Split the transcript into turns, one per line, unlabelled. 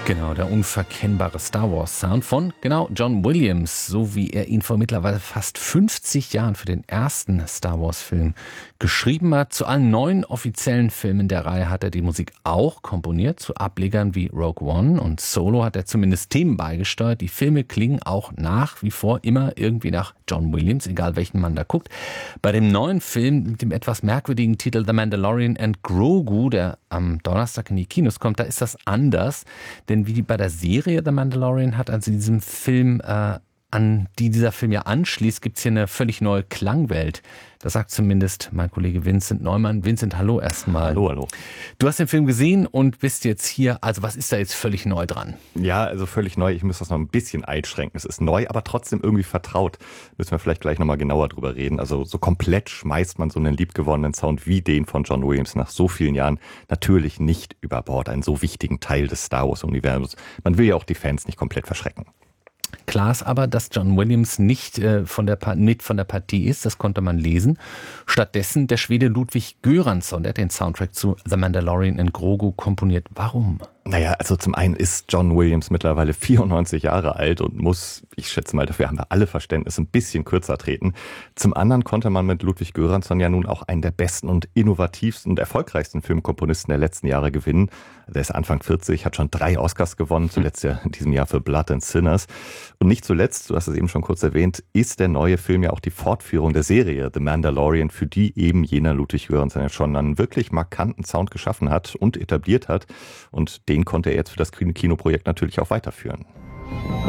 Genau, der unverkennbare Star Wars Sound von, genau, John Williams, so wie er ihn vor mittlerweile fast 50 Jahren für den ersten Star Wars Film geschrieben hat. Zu allen 9 offiziellen Filmen der Reihe hat er die Musik auch komponiert. Zu Ablegern wie Rogue One und Solo hat er zumindest Themen beigesteuert. Die Filme klingen auch nach wie vor immer irgendwie nach John Williams, egal welchen man da guckt. Bei dem neuen Film mit dem etwas merkwürdigen Titel The Mandalorian and Grogu, der am Donnerstag in die Kinos kommt, da ist das anders. Denn wie bei der Serie The Mandalorian hat, also diesem Film, an die dieser Film ja anschließt, gibt es hier eine völlig neue Klangwelt. Das sagt zumindest mein Kollege Vincent Neumann. Vincent, hallo erstmal.
Hallo, hallo.
Du hast den Film gesehen und bist jetzt hier. Also was ist da jetzt völlig neu dran?
Ja, also völlig neu. Ich muss das noch ein bisschen einschränken. Es ist neu, aber trotzdem irgendwie vertraut. Müssen wir vielleicht gleich nochmal genauer drüber reden. Also so komplett schmeißt man so einen liebgewonnenen Sound wie den von John Williams nach so vielen Jahren natürlich nicht über Bord. Einen so wichtigen Teil des Star Wars-Universums. Man will ja auch die Fans nicht komplett verschrecken.
Klar ist aber, dass John Williams nicht von der Partie ist, das konnte man lesen. Stattdessen der Schwede Ludwig Göransson, der hat den Soundtrack zu The Mandalorian and Grogu komponiert. Warum?
Naja, also zum einen ist John Williams mittlerweile 94 Jahre alt und muss, ich schätze mal, dafür haben wir alle Verständnis, ein bisschen kürzer treten. Zum anderen konnte man mit Ludwig Göransson ja nun auch einen der besten und innovativsten und erfolgreichsten Filmkomponisten der letzten Jahre gewinnen. Der ist Anfang 40, hat schon 3 Oscars gewonnen, zuletzt ja in diesem Jahr für Blood and Sinners. Und nicht zuletzt, du hast es eben schon kurz erwähnt, ist der neue Film ja auch die Fortführung der Serie The Mandalorian, für die eben jener Ludwig Göransson ja schon einen wirklich markanten Sound geschaffen hat und etabliert hat. Und den konnte er jetzt für das Kinoprojekt natürlich auch weiterführen.